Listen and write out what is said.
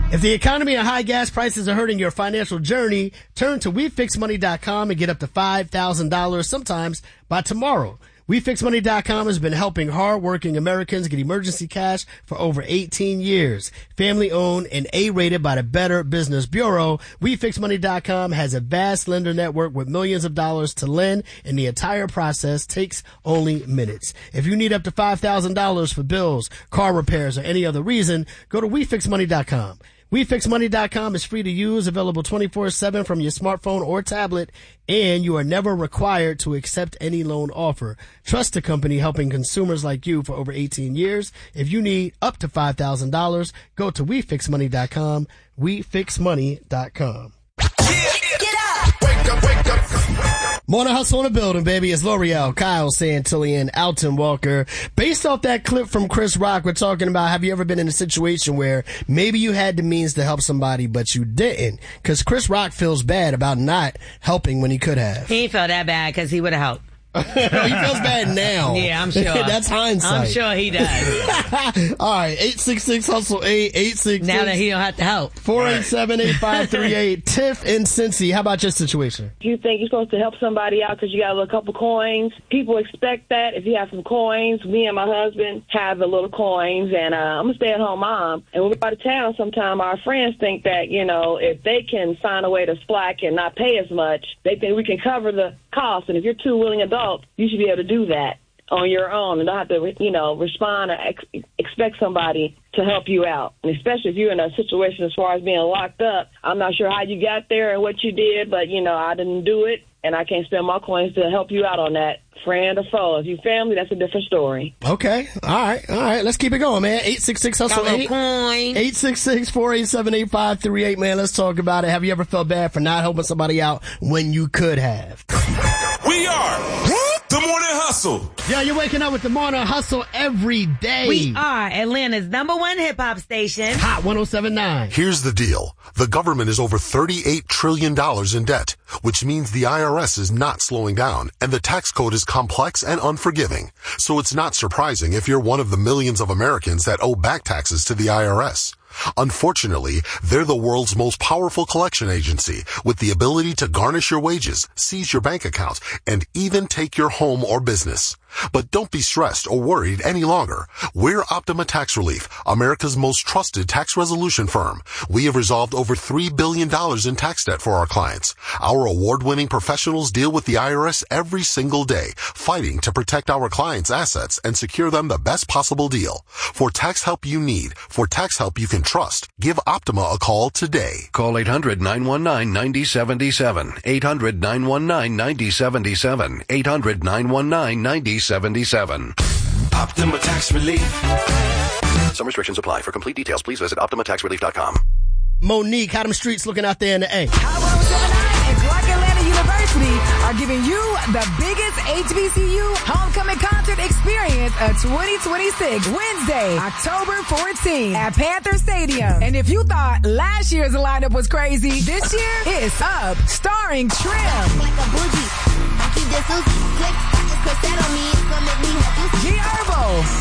If the economy and high gas prices are hurting your financial journey, turn to WeFixMoney.com and get up to $5,000 sometimes by tomorrow. WeFixMoney.com has been helping hard-working Americans get emergency cash for over 18 years. Family-owned and A-rated by the Better Business Bureau, WeFixMoney.com has a vast lender network with millions of dollars to lend, and the entire process takes only minutes. If you need up to $5,000 for bills, car repairs, or any other reason, go to WeFixMoney.com. WeFixMoney.com is free to use, available 24/7 from your smartphone or tablet, and you are never required to accept any loan offer. Trust the company helping consumers like you for over 18 years. If you need up to $5,000, go to WeFixMoney.com, WeFixMoney.com. Get up! Wake up, wake up! Morning Hustle in the building, baby. It's L'Oreal, Kyle Santillan, Alton Walker. Based off that clip from Chris Rock, we're talking about, have you ever been in a situation where maybe you had the means to help somebody, but you didn't? Because Chris Rock feels bad about not helping when he could have. He ain't felt that bad because he would have helped. He feels bad now. Yeah, I'm sure. That's hindsight. I'm sure he does. All right, 866-HUSTLE-8, 866. Now that he don't have to help. 487-8538. Tiff and Cincy, how about your situation? You think you're supposed to help somebody out because you got a little couple coins. People expect that. If you have some coins, me and my husband have the little coins, and I'm a stay-at-home mom. And when we're out of town, sometimes our friends think that, you know, if they can find a way to slack and not pay as much, they think we can cover the cost. And if you're two willing adults, you should be able to do that on your own and don't have to, you know, respond or expect somebody to help you out. And especially if you're in a situation as far as being locked up. I'm not sure how you got there and what you did, but, you know, I didn't do it, and I can't spend my coins to help you out on that. Friend or foe. If you family, that's a different story. Okay. All right. Let's keep it going, man. 866-HUSTLE-8. 866-487-8538, man. Let's talk about it. Have you ever felt bad for not helping somebody out when you could have? We are the Morning Hustle. Yeah, you're waking up with the Morning Hustle every day. We are Atlanta's #1 hip-hop station. Hot 107.9. Here's the deal. The government is over $38 trillion in debt, which means the IRS is not slowing down, and the tax code is complex and unforgiving. So it's not surprising if you're one of the millions of Americans that owe back taxes to the IRS. Unfortunately, they're the world's most powerful collection agency with the ability to garnish your wages, seize your bank accounts, and even take your home or business. But don't be stressed or worried any longer. We're Optima Tax Relief, America's most trusted tax resolution firm. We have resolved over $3 billion in tax debt for our clients. Our award-winning professionals deal with the IRS every single day, fighting to protect our clients' assets and secure them the best possible deal. For tax help you need, for tax help you can trust, give Optima a call today. Call 800-919-9077. 800-919-9077. 800-919-9077. Optima Tax Relief. Some restrictions apply. For complete details, please visit OptimaTaxRelief.com. Monique, how them streets looking out there in the A? Hot 107.9 and Clark Atlanta University are giving you the biggest HBCU homecoming concert experience of 2026, Wednesday, October 14th at Panther Stadium. And if you thought last year's lineup was crazy, this year it's up, starring Trim, G Herbo,